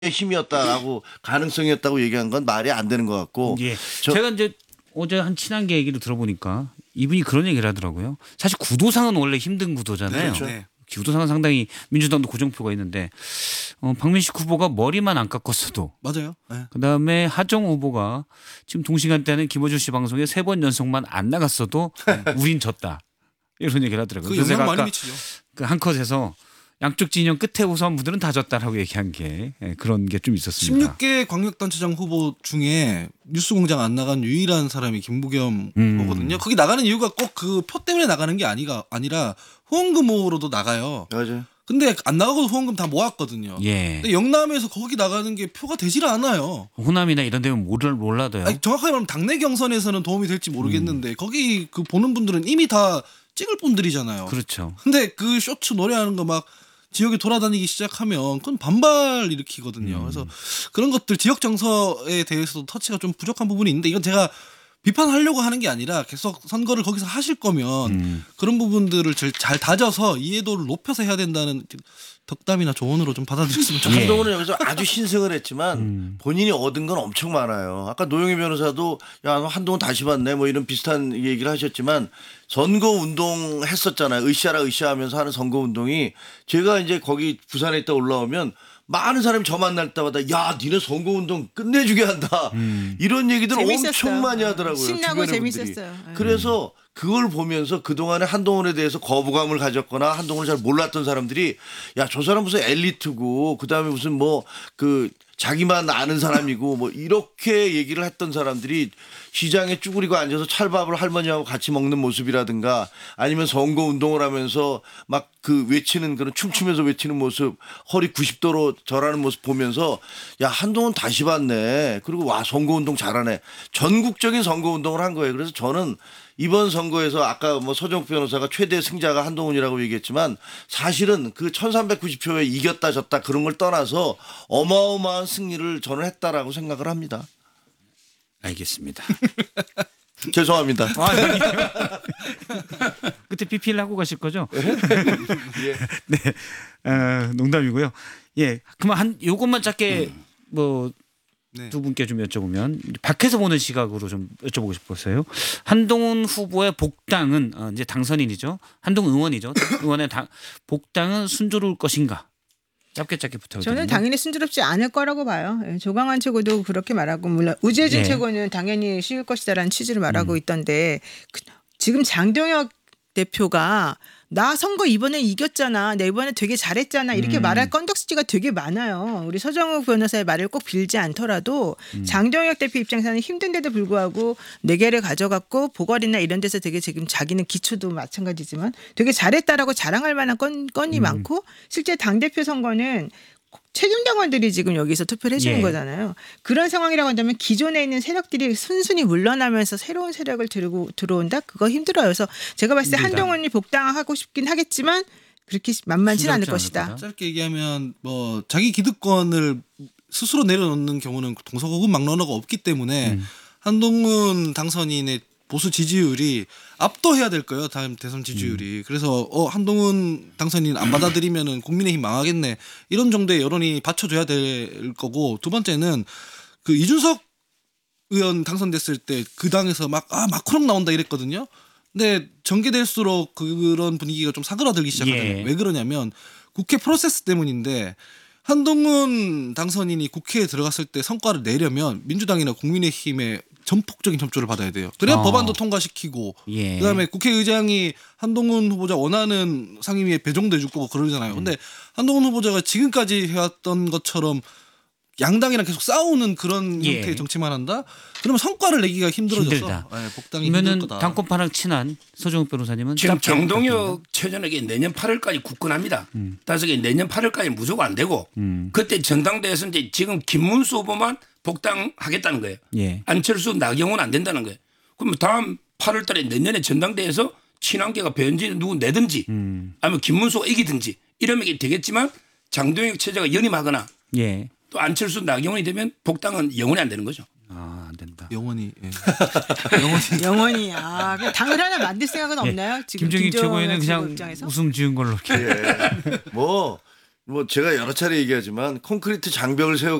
힘이었다라고 가능성이었다고 얘기한 건 말이 안 되는 것 같고. 예. 제가 이제 어제 한 친한계 얘기를 들어보니까 이분이 그런 얘기를 하더라고요. 사실 구도상은 원래 힘든 구도잖아요. 그렇죠. 네. 구도상은 상당히 민주당도 고정표가 있는데 박민식 후보가 머리만 안 깎았어도 맞아요. 네. 그다음에 하정 후보가 지금 동시간대는 김어준 씨 방송에 3번 연속만 안 나갔어도 우린 졌다. 이런 얘기를 하더라고요. 그 그래서 영향 제가 많이 아까 미치죠. 그 한 컷에서 양쪽 진영 끝에 호소한 분들은 다 졌다라고 얘기한 게 그런 게 좀 있었습니다. 16개 광역단체장 후보 중에 뉴스공장 안 나간 유일한 사람이 김부겸 후보거든요. 거기 나가는 이유가 꼭 그 표 때문에 나가는 게 아니라 후원금 모으러도 나가요. 맞아요. 근데 안 나가고 후원금 다 모았거든요. 예. 근데 영남에서 거기 나가는 게 표가 되질 않아요. 호남이나 이런 데는 몰라도요. 아니, 정확하게 말하면 당내 경선에서는 도움이 될지 모르겠는데 거기 그 보는 분들은 이미 다 찍을 분들이잖아요. 그렇죠. 근데 그 쇼츠 노래하는 거 막 지역에 돌아다니기 시작하면 그건 반발 일으키거든요. 그래서 그런 것들 지역 정서에 대해서도 터치가 좀 부족한 부분이 있는데 이건 제가 비판하려고 하는 게 아니라 계속 선거를 거기서 하실 거면 그런 부분들을 잘 다져서 이해도를 높여서 해야 된다는 덕담이나 조언으로 좀 받아들였으면 좋겠습니다. 한동훈은 여기서 아주 신승을 했지만 본인이 얻은 건 엄청 많아요. 아까 노영희 변호사도 야, 너 한동훈 다시 봤네 뭐 이런 비슷한 얘기를 하셨지만 선거 운동 했었잖아요. 으쌰라 으쌰하면서 하는 선거 운동이 제가 이제 거기 부산에 있다 올라오면 많은 사람이 저 만날 때마다 야 니네 선거운동 끝내주게 한다 이런 얘기들 재밌었어요. 엄청 많이 하더라고요. 신나고 주변의 분들이. 재밌었어요. 그래서 그걸 보면서 그동안에 한동훈에 대해서 거부감을 가졌거나 한동훈을 잘 몰랐던 사람들이 야 저 사람 무슨 엘리트고 그다음에 무슨 뭐 그 자기만 아는 사람이고 뭐 이렇게 얘기를 했던 사람들이 시장에 쭈그리고 앉아서 찰밥을 할머니하고 같이 먹는 모습이라든가 아니면 선거 운동을 하면서 막 그 외치는 그런 춤추면서 외치는 모습 허리 90도로 절하는 모습 보면서 야 한동훈 다시 봤네. 그리고 와 선거 운동 잘하네. 전국적인 선거 운동을 한 거예요. 그래서 저는 이번 선거에서 아까 뭐 서정욱 변호사가 최대 승자가 한동훈이라고 얘기했지만 사실은 그 1390표에 이겼다 졌다 그런 걸 떠나서 어마어마한 승리를 저는 했다라고 생각을 합니다. 알겠습니다. 죄송합니다. 그때 PPL 하고 가실 거죠? 예. 네, 농담이고요. 예, 그러면 요것만 짧게 뭐 네. 두 분께 좀 여쭤보면 밖에서 보는 시각으로 좀 여쭤보고 싶었어요. 한동훈 후보의 복당은 이제 당선인이죠. 한동훈 의원이죠. 의원의 복당은 순조로울 것인가? 짧게 부탁드립니다. 저는 당연히 순조롭지 않을 거라고 봐요. 예, 조강환 최고도 그렇게 말하고 물론 우재진 예. 최고는 당연히 쉬울 것이다라는 취지를 말하고 있던데 지금 장동혁 대표가 나 선거 이번에 이겼잖아. 내 이번에 되게 잘했잖아. 이렇게 말할 건덕지가 되게 많아요. 우리 서정욱 변호사의 말을 꼭 빌지 않더라도 장동혁 대표 입장에서는 힘든데도 불구하고 4개를 가져갔고 보궐이나 이런 데서 되게 지금 자기는 기초도 마찬가지지만 되게 잘했다라고 자랑할 만한 건이 많고 실제 당대표 선거는 책임당원들이 지금 여기서 투표를 해주는 예. 거잖아요. 그런 상황이라고 한다면 기존에 있는 세력들이 순순히 물러나면서 새로운 세력을 들고 들어온다? 그거 힘들어요. 그래서 제가 봤을 때 힘들다. 한동훈이 복당하고 싶긴 하겠지만 그렇게 만만치는 않을 순조롭지 않을 것이다. 거다. 짧게 얘기하면 뭐 자기 기득권을 스스로 내려놓는 경우는 동서고금 막론어가 없기 때문에 한동훈 당선인의 보수 지지율이 압도해야 될 거예요. 다음 대선 지지율이. 그래서 한동훈 당선인 안 받아들이면은 국민의힘 망하겠네. 이런 정도의 여론이 받쳐줘야 될 거고 두 번째는 그 이준석 의원 당선됐을 때 그 당에서 마크롱 나온다 이랬거든요. 근데 전개될수록 그런 분위기가 좀 사그라들기 시작하거든요. 예. 왜 그러냐면 국회 프로세스 때문인데 한동훈 당선인이 국회에 들어갔을 때 성과를 내려면 민주당이나 국민의힘의 전폭적인 협조를 받아야 돼요. 그래야 법안도 통과시키고 예. 그다음에 국회의장이 한동훈 후보자 원하는 상임위에 배정돼 줄 거고 그러잖아요. 근데 한동훈 후보자가 지금까지 해왔던 것처럼 양당이랑 계속 싸우는 그런 예. 형태의 정치만 한다? 그러면 성과를 내기가 힘들어져서 힘들다. 복당이 힘들 그러면은 거다. 당권파랑 친한 서정욱 변호사님은 지금 짧게 부탁드립니다. 정동혁 최전에게 내년 8월까지 굳건합니다. 따라서 내년 8월까지 무조건 안 되고 그때 전당대회에서 이제 지금 김문수 후보만 복당하겠다는 거예요. 예. 안철수 나경원 안 된다는 거예요. 그러면 다음 8월 달에 내년에 전당대회에서 친한계가 배현진 누구 내든지 아니면 김문수가 이기든지 이러면 이게 되겠지만 장동혁 체제가 연임하거나 예. 또 안철수 나경원이 되면 복당은 영원히 안 되는 거죠. 안 된다. 영원히 영원히 그냥 당을 하나 만들 생각은 없나요? 지금 김정희 김정은 최고위는 최고 그냥 입장에서? 웃음 지은 걸로 이렇게. 뭐 뭐 제가 여러 차례 얘기하지만 콘크리트 장벽을 세우